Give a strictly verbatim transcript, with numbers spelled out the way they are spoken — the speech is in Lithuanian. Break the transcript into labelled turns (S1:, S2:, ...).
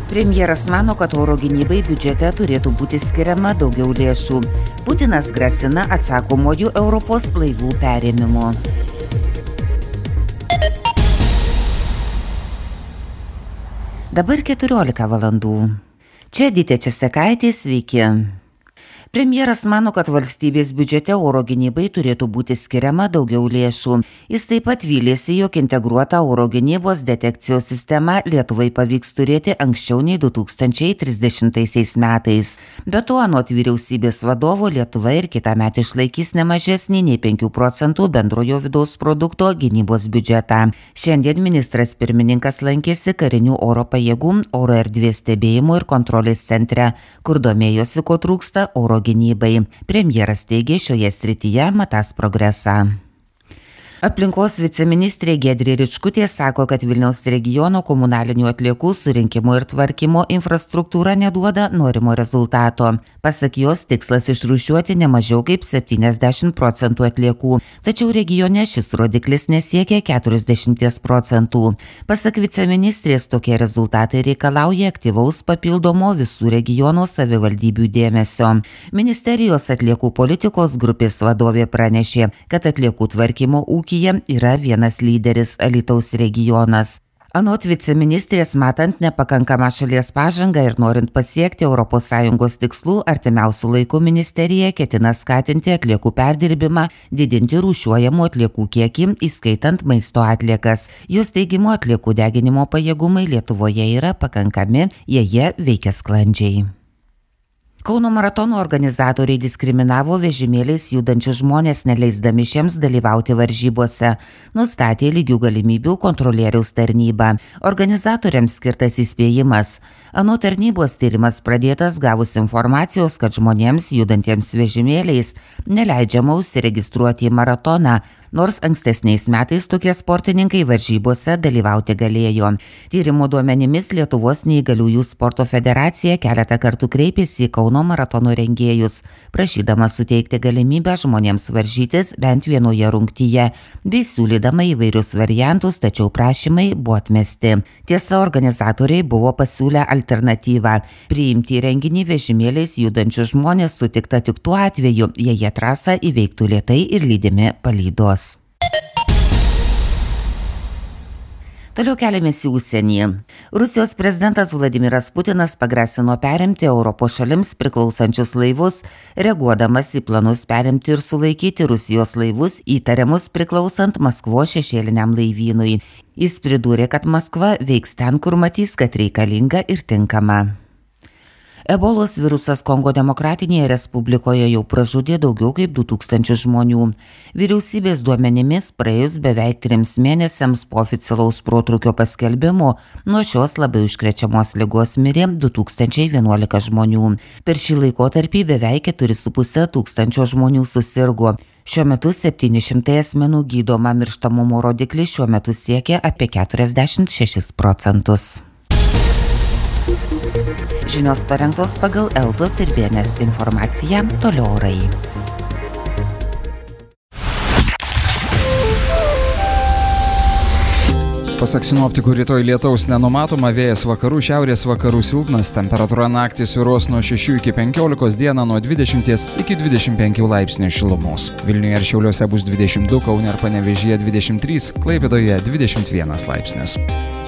S1: Premjeras mano, kad oro gynybai biudžete turėtų būti skiriama daugiau lėšų. Putinas grasina atsakomojų Europos laivų perėmimo. Dabar keturiolika valandų. Čia Dytė Česekaitė, sveiki. Premjeras mano, kad valstybės biudžete oro gynybai turėtų būti skiriama daugiau lėšų. Jis taip pat vylėsi, jog integruota oro gynybos detekcijos sistema Lietuvai pavyks turėti anksčiau nei du tūkstančiai trisdešimtaisiais metais. Be to, anot vyriausybės vadovo, Lietuva ir kitąmet išlaikys nemažesnį nei penkių procentų bendrojo vidaus produkto gynybos biudžetą. Šiandien ministras pirmininkas lankėsi karinių oro pajėgų oro erdvės stebėjimo ir kontrolės centre, kur domėjosi, ko trūksta oro gynybai. Premjeras teigė, šioje srityje matąs progresą. Aplinkos viceministrė Giedrė Ričkutė sako, kad Vilniaus regiono komunalinių atliekų surinkimo ir tvarkymo infrastruktūra neduoda norimo rezultato. Pasak jos, tikslas išrūšiuoti ne mažiau kaip septyniasdešimt procentų atliekų, tačiau regione šis rodiklis nesiekia keturiasdešimt procentų. Pasak viceministrės, tokie rezultatai reikalauja aktyvaus papildomo visų regiono savivaldybių dėmesio. Ministerijos atliekų politikos grupės vadovė pranešė, kad atliekų tvarkymo ūkio yra vienas lyderis – Alytaus regionas. Anot viceministrės, matant nepakankamą šalies pažangą ir norint pasiekti Europos Sąjungos tikslų, artimiausių laikų ministerija ketina skatinti atliekų perdirbimą, didinti rūšiuojamų atliekų kiekį, įskaitant maisto atliekas. Jos teigimu, atliekų deginimo pajėgumai Lietuvoje yra pakankami, jie jie veikia sklandžiai. Kauno maratono organizatoriai diskriminavo vežimėliais judančius žmonės, neleisdami šiems dalyvauti varžybose, nustatė lygių galimybių kontrolieriaus tarnyba. Organizatoriams skirtas įspėjimas. Anot tarnybos tyrimas pradėtas gavus informacijos, kad žmonėms judantiems vežimėliais neleidžiama užsiregistruoti į maratoną, nors ankstesniais metais tokie sportininkai varžybose dalyvauti galėjo. Tyrimo duomenimis Lietuvos neįgaliųjų sporto federacija keletą kartų kreipėsi į Kauno maratono rengėjus, prašydama suteikti galimybę žmonėms varžytis bent vienoje rungtyje, bei siūlydama įvairius variantus, tačiau prašymai buvo atmesti. Tiesa, organizatoriai buvo pasiūlę alternatyvą – priimti į renginį vežimėliais judančius žmonės sutikta tik tuo atveju, jei jie trasą įveiktų lėtai ir lydimi palydos. Toliau keliamės į užsienį. Rusijos prezidentas Vladimiras Putinas pagrasino perimti Europos šalims priklausančius laivus, reaguodamas į planus perimti ir sulaikyti Rusijos laivus įtariamus priklausant Maskvos šešėliniam laivynui. Jis pridūrė, kad Maskva veiks ten, kur matys, kad reikalinga ir tinkama. Ebolos virusas Kongo Demokratinėje Respublikoje jau pražudė daugiau kaip du tūkstančius žmonių. Vyriausybės duomenimis praėjus beveik trims mėnesiams po oficialaus protrūkio paskelbimo nuo šios labai užkrečiamos ligos mirė du tūkstančiai vienuolika žmonių. Per šį laikotarpį beveik keturi su puse tūkstančio žmonių susirgo. Šiuo metu septyni šimtai asmenų gydoma, mirštamumo rodiklis šiuo metu siekia apie keturiasdešimt šešis procentus. Žinios parengtos pagal Eltos ir B N S informaciją, toliau orai.
S2: Pasak sinoptikų, rytoj lietaus nenumatoma, vėjas vakarų, šiaurės vakarų silpnas, temperatūra naktį svyruos nuo šešių iki penkiolikos, dieną nuo dvidešimties iki dvidešimt penkių laipsnių šilumos. Vilniuje ir Šiauliuose bus dvidešimt du, Kaune ir Panevėžyje dvidešimt trys, Klaipėdoje dvidešimt vienas laipsnis.